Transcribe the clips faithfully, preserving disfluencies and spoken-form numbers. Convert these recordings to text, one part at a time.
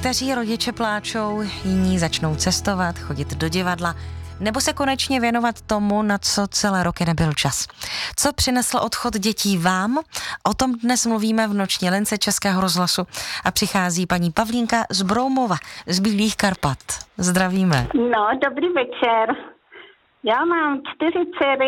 Někteří rodiče pláčou, jiní začnou cestovat, chodit do divadla, nebo se konečně věnovat tomu, na co celé roky nebyl čas. Co přinesl odchod dětí vám? O tom dnes mluvíme v Noční lince Českého rozhlasu a přichází paní Pavlínka z Broumova, z Bílých Karpat. Zdravíme. No, dobrý večer. Já mám čtyři dcery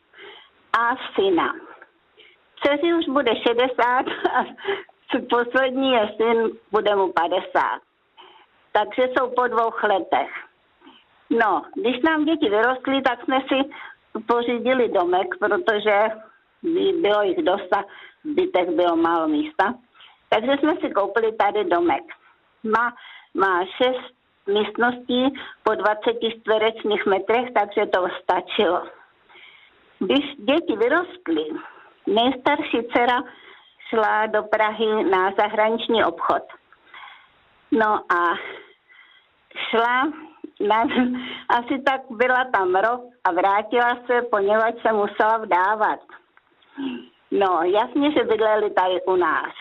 a syna. Dceři už bude šedesát a poslední je syn, bude mu padesát. Takže jsou po dvou letech. No, když nám děti vyrostly, tak jsme si pořídili domek, protože bylo jich dost a v bytech bylo málo místa. Takže jsme si koupili tady domek. Má, má šest místností po dvaceti čtverečních metrech, takže to stačilo. Když děti vyrostly, nejstarší dcera šla do Prahy na zahraniční obchod. No a šla, na, asi tak byla tam rok a vrátila se, poněvadž se musela vdávat. No, jasně, že bydleli tady u nás.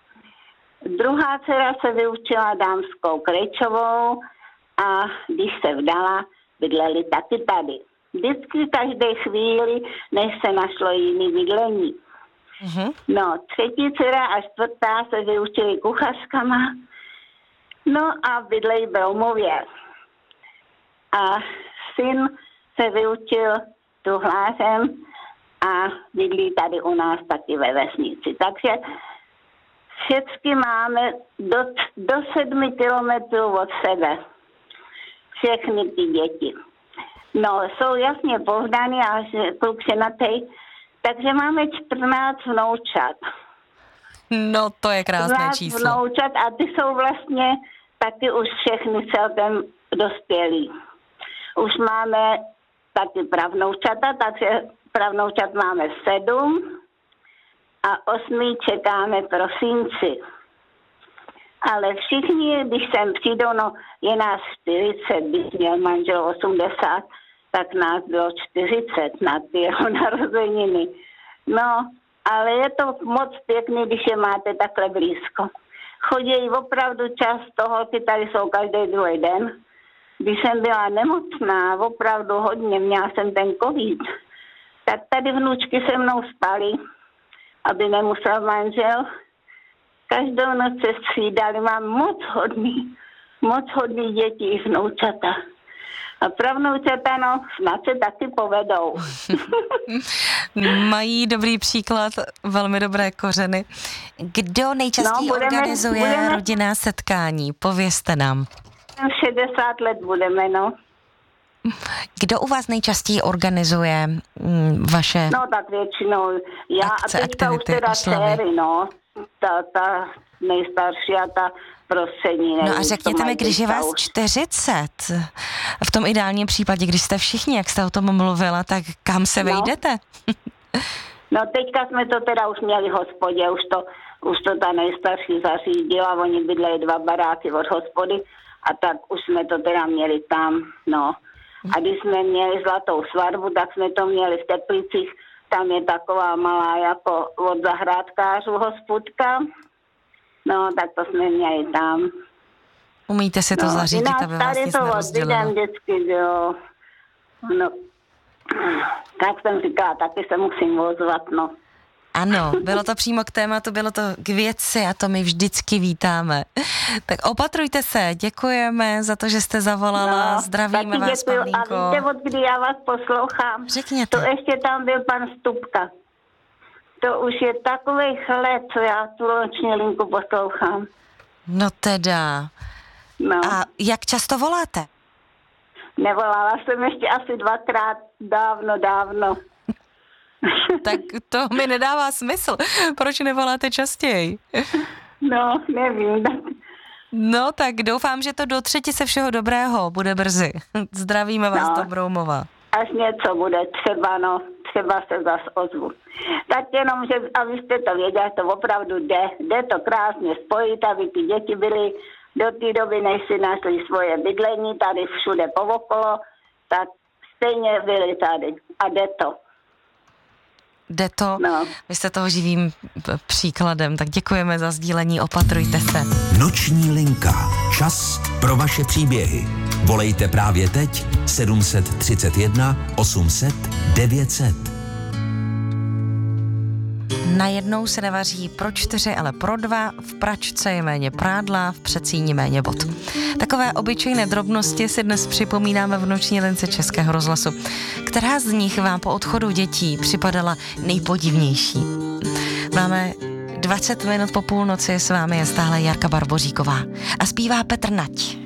Druhá dcera se vyučila dámskou krejčovou a když se vdala, bydleli taky tady. Vždycky každé chvíli, než se našlo jiný bydlení. Mm-hmm. No, třetí dcera a čtvrtá se vyučili kuchařkama, no a bydlejí v Broumově. A syn se vyučil truhlářem a bydlí tady u nás taky ve vesnici. Takže všechny máme do, do sedmi kilometrů od sebe. Všechny ty děti. No, jsou jasně povdaný a kluk ženatej, takže máme čtrnáct vnoučat. No, to je krásné číslo. Vnoučat a ty jsou vlastně taky už všechny celkem dospělí. Už máme taky pravnoučata, takže pravnoučat máme sedm a osmý čekáme prosinci. Ale všichni, když sem přijdou, no je nás čtyřicet, když měl manžel osmdesát, tak nás bylo čtyřicet na ty jeho narozeniny. No, ale je to moc pěkný, když je máte takhle blízko. Chodí opravdu často, holky tady jsou každý druhý den. Když jsem byla nemocná, opravdu hodně, měla jsem ten covid, tak tady vnučky se mnou spaly, aby nemusel manžel. Každou noc se střídali, mám moc hodný, moc hodný děti i vnoučata. A pravnoučata, no, snad se taky povedou. Mají dobrý příklad, velmi dobré kořeny. Kdo nejčastěji no, budeme, organizuje budeme, rodinná setkání? Povězte nám. šedesát let budeme, no. Kdo u vás nejčastěji organizuje mm, vaše No tak většinou já akce, a teďka už teda dcery, no. Ta, ta nejstarší a ta prostřední. No a řekněte mi, když je vás čtyřicet, v tom ideálním případě, když jste všichni, jak jste o tom mluvila, tak kam se no. vejdete? No teďka jsme to teda už měli v hospodě, už to, už to ta nejstarší zařídila, oni bydlejí dva baráky od hospody a tak už jsme to teda měli tam, no. A když jsme měli zlatou svatbu, tak jsme to měli v Teplicích, tam je taková malá jako od zahrádkářů hospodka. No, tak to jsme měli tam. Umíte si to no, zařídit, aby vás nic nerozdělilo. vždycky, jo. No, tak jsem říkala, taky se musím ozvat, no. Ano, bylo to přímo k tématu, bylo to k věci a to my vždycky vítáme. Tak opatrujte se, děkujeme za to, že jste zavolala, no, zdravíme vás, Pavlínko. A víte, od kdy já vás poslouchám? Řekněte. To ještě tam byl pan Stupka. To už je takovej let, co já tu noční linku poslouchám. No teda. No. A jak často voláte? Nevolala jsem ještě asi dvakrát, dávno, dávno. Tak to mi nedává smysl. Proč nevoláte častěji? No, nevím. No, tak doufám, že to do třetí se všeho dobrého bude brzy. Zdravíme vás no. do Broumova. Až něco bude, třeba, no, třeba se zas ozvu. Tak jenom, že abyste to věděli, to opravdu jde. Jde to krásně spojit, aby ty děti byly do té doby, než si našli svoje bydlení, tady všude povokolo, tak stejně byli tady. A jde to. Jde to, No. vy jste toho živým příkladem, tak děkujeme za sdílení, opatrujte se. Noční linka. Čas pro vaše příběhy. Volejte právě teď sedm set třicet jedna osm set devět set. Najednou se nevaří pro čtyři, ale pro dva, v pračce je méně prádla, v přecíni méně bod. Takové obyčejné drobnosti si dnes připomínáme v noční lince Českého rozhlasu. Která z nich vám po odchodu dětí připadala nejpodivnější? Máme dvacet minut po půlnoci, s vámi je stále Jarka Barboříková a zpívá Petr Nať.